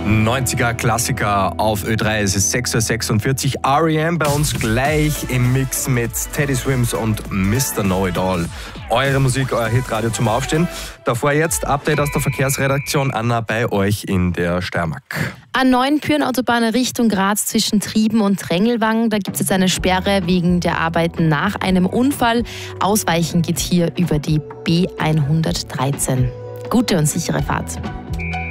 90er Klassiker auf Ö3, es ist 6:46 Uhr. R.E.M. bei uns gleich im Mix mit Teddy Swims und Mr. Know-It-All. Eure Musik, euer Hitradio zum Aufstehen. Davor jetzt Update aus der Verkehrsredaktion. Anna, bei euch in der Steiermark. A9 Pyrenautobahn Richtung Graz zwischen Trieben und Trengelwang. Da gibt es jetzt eine Sperre wegen der Arbeiten nach einem Unfall. Ausweichen geht hier über die B113. Gute und sichere Fahrt.